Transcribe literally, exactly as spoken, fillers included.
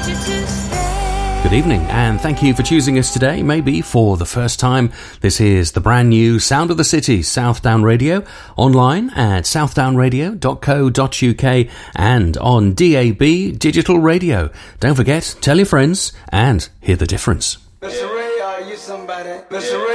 Good evening, and thank you for choosing us today, maybe for the first time. This is the brand new Sound of the City, Southdown Radio, online at southdown radio dot co dot uk and on D A B Digital Radio. Don't forget, tell your friends and hear the difference. Mister Ray, are you somebody? Mister Ray.